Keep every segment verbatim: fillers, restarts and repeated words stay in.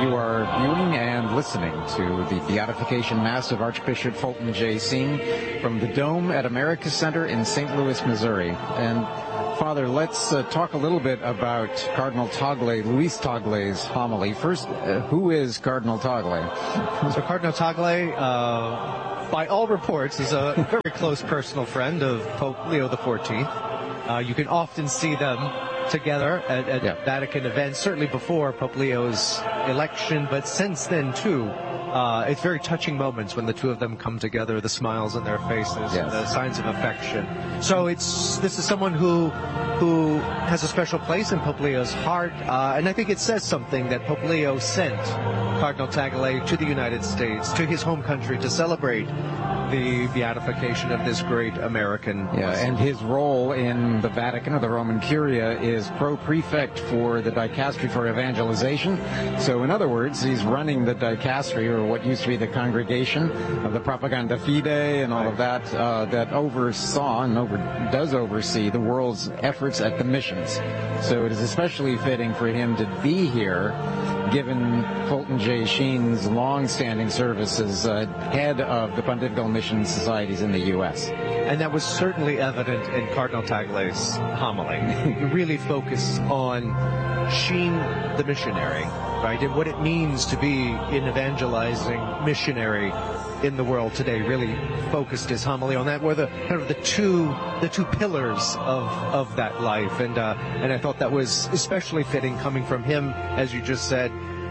You are viewing and listening to the Beatification Mass of Archbishop Fulton J. Sheen from the Dome at America Center in Saint Louis, Missouri. And Father, let's uh, talk a little bit about Cardinal Tagle, Luis Tagle's homily. First, uh, who is Cardinal Tagle? So Cardinal Tagle, uh, by all reports, is a very close personal friend of Pope Leo the fourteenth. Uh, you can often see them together at, at yeah. Vatican events, certainly before Pope Leo's election, but since then too. Uh, it's very touching moments when the two of them come together, the smiles on their faces, yes. and the signs of affection. So it's this is someone who who has a special place in Pope Leo's heart, uh, and I think it says something that Pope Leo sent Cardinal Tagle to the United States, to his home country, to celebrate the beatification of this great American. Yeah, and his role in the Vatican, or the Roman Curia, is pro-prefect for the dicastery for evangelization. So in other words, he's running the dicastery, or what used to be the Congregation of the Propaganda Fide and all of that, uh, that oversaw and over, does oversee the world's efforts at the missions. So it is especially fitting for him to be here, given Fulton J. Sheen's long-standing service as uh, head of the Pontifical Mission Societies in the U S And that was certainly evident in Cardinal Tagle's homily. He really focused on Sheen the missionary, right, and what it means to be an evangelizing missionary in the world today. Really focused his homily on that, were the kind of the two the two pillars of of that life, and uh, and I thought that was especially fitting coming from him, as you just said,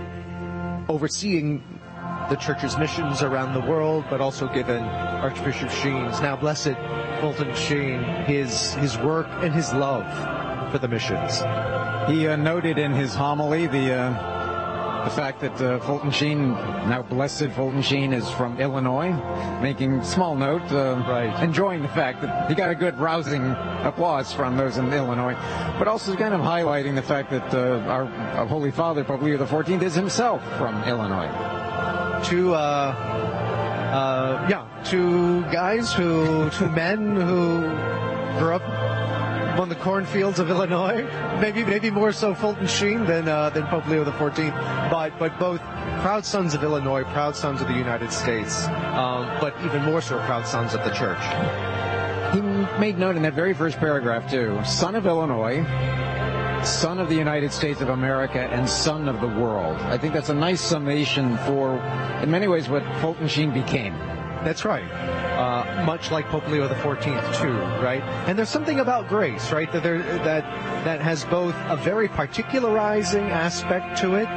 overseeing the Church's missions around the world, but also given Archbishop Sheen's, now blessed Fulton Sheen, his his work and his love for the missions. He uh, noted in his homily the. Uh The fact that uh, Fulton Sheen, now blessed Fulton Sheen, is from Illinois, making small note, uh, right. enjoying the fact that he got a good rousing applause from those in Illinois, but also kind of highlighting the fact that uh, our, our Holy Father, Pope Leo the fourteenth, is himself from Illinois. Two, uh, uh, yeah, two guys who, two men who grew up on the cornfields of Illinois, maybe maybe more so Fulton Sheen than uh, than Pope Leo the fourteenth, but but both proud sons of Illinois, proud sons of the United States, um, but even more so proud sons of the Church. He made note in that very first paragraph too: son of Illinois, son of the United States of America, and son of the world. I think that's a nice summation for, in many ways, what Fulton Sheen became. That's right. Uh, much like Pope Leo the fourteenth, too, right? And there's something about grace, right, that there, that that has both a very particularizing aspect to it.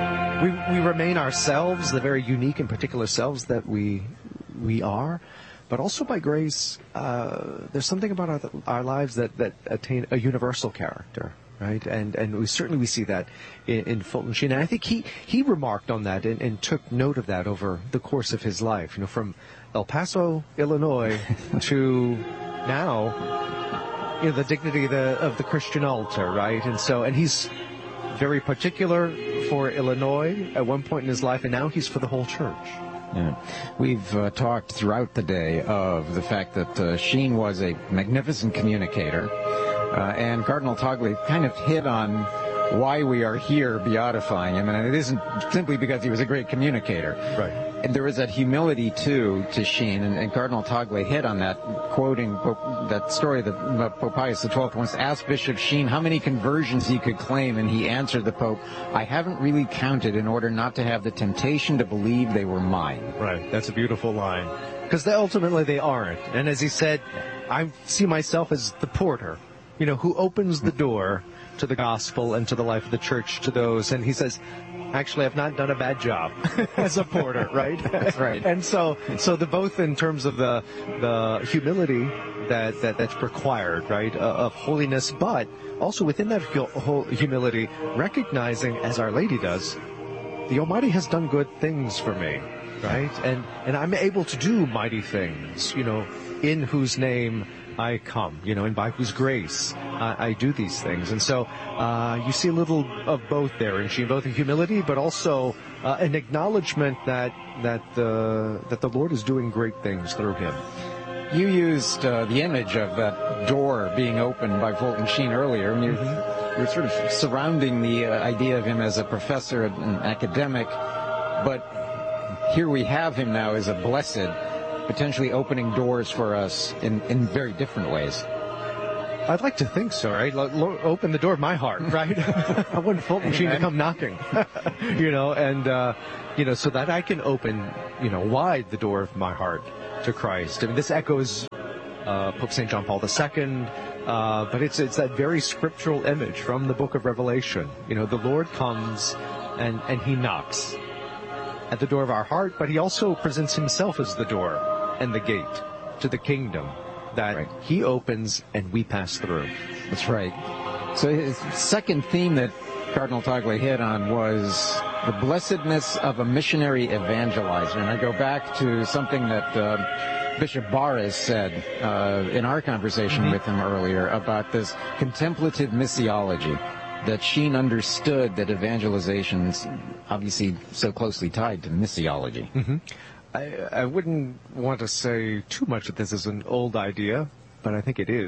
We we remain ourselves, the very unique and particular selves that we we are, but also by grace, uh, there's something about our, our lives that, that attain a universal character. Right, and and we certainly we see that in, in Fulton Sheen, and I think he he remarked on that and, and took note of that over the course of his life. You know, from El Paso, Illinois, to now, you know, the dignity of the, of the Christian altar, right? And so, and he's very particular for Illinois at one point in his life, and now he's for the whole Church. Yeah. We've uh, talked throughout the day of the fact that uh, Sheen was a magnificent communicator. Uh, and Cardinal Tagle kind of hit on why we are here beatifying him, and it isn't simply because he was a great communicator. Right. And there is that humility, too, to Sheen, and, and Cardinal Tagle hit on that, quoting Pope, that story that uh, Pope Pius the twelfth once asked Bishop Sheen how many conversions he could claim, and he answered the Pope, I haven't really counted in order not to have the temptation to believe they were mine. Right. That's a beautiful line. Because they, ultimately they aren't. And as he said, I see myself as the porter, you know, who opens the door to the gospel and to the life of the Church to those. And he says, actually, I've not done a bad job as a porter, right? That's right. And so, so the both in terms of the the humility that, that that's required, right, uh, of holiness, but also within that humility, recognizing, as Our Lady does, the Almighty has done good things for me, right? And and I'm able to do mighty things, you know, in whose name I come, you know, and by whose grace I, I do these things. And so uh, you see a little of both there in Sheen, both in humility, but also uh, an acknowledgement that that the that the Lord is doing great things through him. You used uh, the image of that door being opened by Fulton Sheen earlier, and you, mm-hmm. we're sort of surrounding the uh, idea of him as a professor, an academic, but here we have him now as a blessed, potentially opening doors for us in, in very different ways. I'd like to think so, right? Lo- lo- open the door of my heart, right? I want a fault machine to come knocking, you know, and, uh, you know, so that I can open, you know, wide the door of my heart to Christ. I mean, this echoes uh, Pope Saint John Paul the Second, uh, but it's it's that very scriptural image from the book of Revelation. You know, the Lord comes and, and he knocks at the door of our heart, but he also presents himself as the door and the gate to the kingdom that right. he opens and we pass through. That's right. So his second theme that Cardinal Tagle hit on was the blessedness of a missionary evangelizer. And I go back to something that uh, Bishop Barres said uh, in our conversation mm-hmm. with him earlier about this contemplative missiology, that Sheen understood that evangelization is obviously so closely tied to missiology. Mm-hmm. I, I wouldn't want to say too much that this is an old idea, but I think it is.